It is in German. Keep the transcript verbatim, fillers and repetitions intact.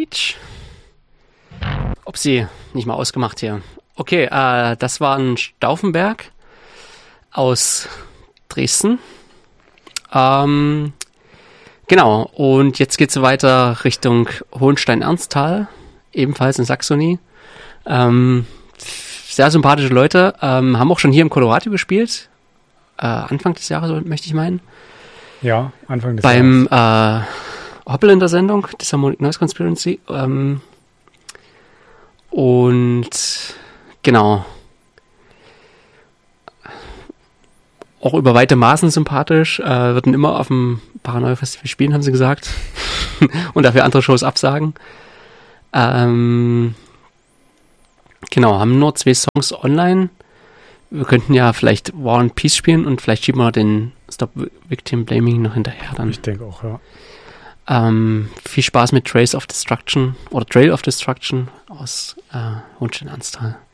Beach. Ob sie nicht mal ausgemacht hier. Okay, äh, das war ein Stauffenberg aus Dresden. Ähm, genau, und jetzt geht's weiter Richtung Hohenstein-Ernsthal, ebenfalls in Saxony. Ähm, sehr sympathische Leute, ähm, haben auch schon hier im Colorado gespielt. Äh, Anfang des Jahres, möchte ich meinen. Ja, Anfang des Beim, Jahres. Beim äh, Hoppel in der Sendung, Disharmonic Noise Conspiracy. Ähm, und genau. Auch über weite Maßen sympathisch. Äh, würden immer auf dem Paranoia Festival spielen, haben sie gesagt. Und dafür andere Shows absagen. Ähm, genau, haben nur zwei Songs online. Wir könnten ja vielleicht War and Peace spielen und vielleicht schieben wir den Stop Victim Blaming noch hinterher dann. Ich denke auch, ja. Ähm, viel Spaß mit Trace of Destruction oder Trail of Destruction aus äh, Hohenstein-Ernsthal.